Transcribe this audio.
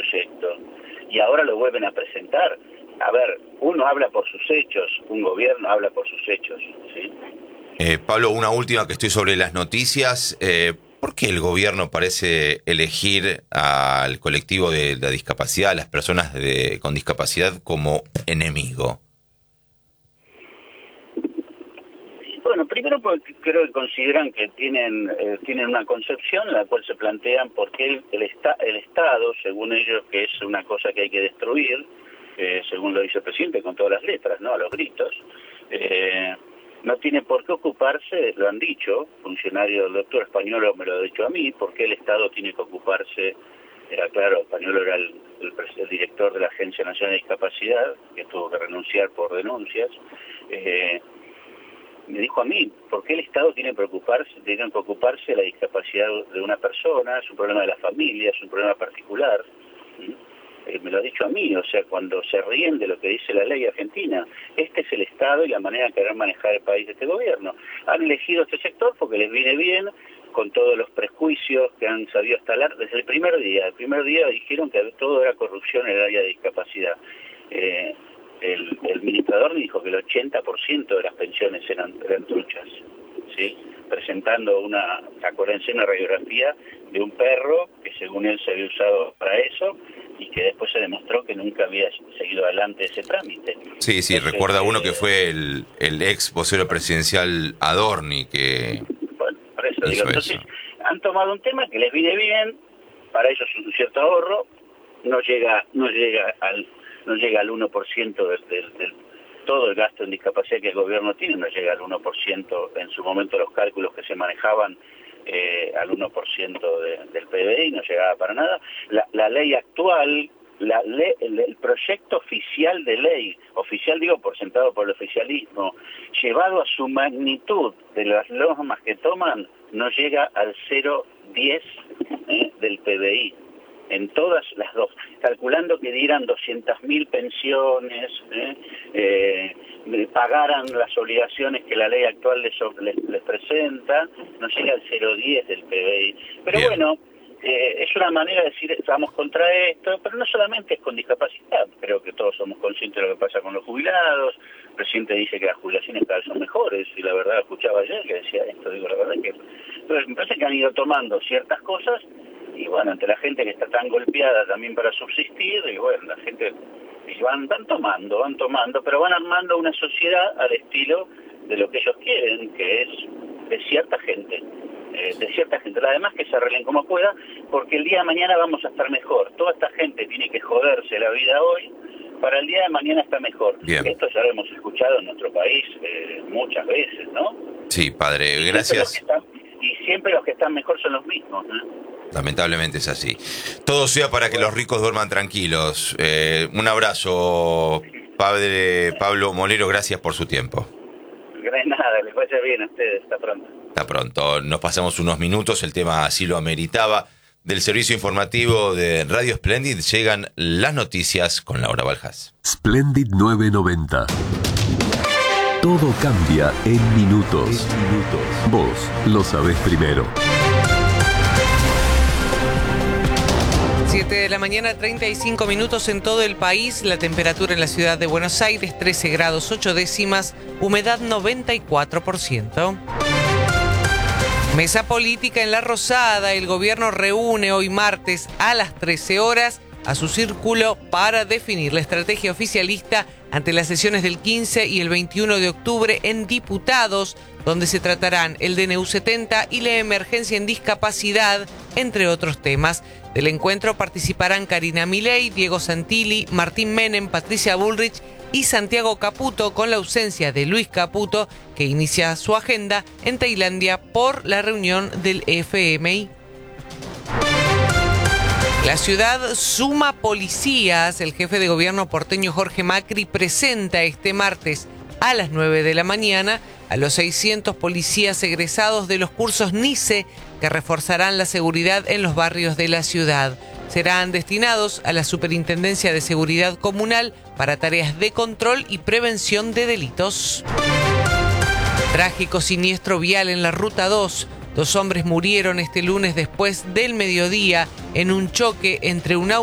proyecto y ahora lo vuelven a presentar. A ver, uno habla por sus hechos, un gobierno habla por sus hechos, ¿sí? Pablo, una última que estoy sobre las noticias. ¿Por qué el gobierno parece elegir al colectivo de la discapacidad, a las personas con discapacidad, como enemigo? Bueno, primero porque creo que consideran que tienen una concepción en la cual se plantean por qué el Estado, según ellos, que es una cosa que hay que destruir, según lo dice el presidente con todas las letras, ¿no?, a los gritos, no tiene por qué ocuparse, lo han dicho, funcionario, el doctor Españolo me lo ha dicho a mí, por qué el Estado tiene que ocuparse. Era claro, Españolo era el director de la Agencia Nacional de Discapacidad, que tuvo que renunciar por denuncias. Me dijo a mí, ¿por qué el Estado tiene que ocuparse de la discapacidad de una persona? Es un problema de la familia, es un problema particular. Me lo ha dicho a mí, o sea, cuando se ríen de lo que dice la ley argentina. Este es el Estado y la manera de querer manejar el país de este gobierno. Han elegido este sector porque les viene bien, con todos los prejuicios que han sabido instalar desde el primer día. El primer día dijeron que todo era corrupción en el área de discapacidad. El administrador dijo que el 80% de las pensiones eran truchas, ¿sí? Presentando una radiografía de un perro que según él se había usado para eso y que después se demostró que nunca había seguido adelante ese trámite. Sí, entonces, recuerda uno que fue el ex vocero presidencial Adorni que... Bueno, por eso digo, entonces han tomado un tema que les viene bien, para ellos es un cierto ahorro, no llega al 1% del todo el gasto en discapacidad que el gobierno tiene, no llega al 1%, en su momento los cálculos que se manejaban al 1% del PBI, no llegaba para nada. La ley actual, el proyecto oficial de ley, oficial digo presentado por el oficialismo, llevado a su magnitud de las normas que toman, no llega al 0,10 del PBI. En todas las dos, calculando que dieran 200.000 pensiones, pagaran las obligaciones que la ley actual les presenta, no llega al 0,10 del PBI. Pero bien. Bueno, es una manera de decir estamos contra esto, pero no solamente es con discapacidad, creo que todos somos conscientes de lo que pasa con los jubilados. El presidente dice que las jubilaciones cada vez son mejores, y la verdad escuchaba ayer que decía esto, digo, la verdad que... Entonces me parece que han ido tomando ciertas cosas, y bueno, ante la gente que está tan golpeada también para subsistir, y bueno, la gente van tomando, pero van armando una sociedad al estilo de lo que ellos quieren, que es de cierta gente, además que se arreglen como pueda, porque el día de mañana vamos a estar mejor. Toda esta gente tiene que joderse la vida hoy para el día de mañana estar mejor. Bien. Esto ya lo hemos escuchado en nuestro país muchas veces, ¿no? Sí, padre, gracias. Y siempre los que están mejor son los mismos, ¿no? Lamentablemente es así. Todo sea para que los ricos duerman tranquilos. Un abrazo, padre Pablo Molero, gracias por su tiempo. De nada, les vaya bien a ustedes. Hasta pronto. Hasta pronto. Nos pasamos unos minutos, el tema así lo ameritaba. Del servicio informativo de Radio Splendid llegan las noticias con Laura Baljas. Splendid 990. Todo cambia en minutos. Vos lo sabés primero. 7 de la mañana, 35 minutos en todo el país. La temperatura en la ciudad de Buenos Aires, 13 grados 8 décimas, humedad 94%. Mesa política en La Rosada. El gobierno reúne hoy martes a las 13 horas a su círculo para definir la estrategia oficialista ante las sesiones del 15 y el 21 de octubre en Diputados, donde se tratarán el DNU 70 y la emergencia en discapacidad, entre otros temas. Del encuentro participarán Karina Milei, Diego Santilli, Martín Menem, Patricia Bullrich y Santiago Caputo, con la ausencia de Luis Caputo, que inicia su agenda en Tailandia por la reunión del FMI. La ciudad suma policías. El jefe de gobierno porteño Jorge Macri presenta este martes a las 9 de la mañana a los 600 policías egresados de los cursos NICE que reforzarán la seguridad en los barrios de la ciudad. Serán destinados a la Superintendencia de Seguridad Comunal para tareas de control y prevención de delitos. Trágico siniestro vial en la Ruta 2. 2 hombres murieron este lunes después del mediodía en un choque entre un auto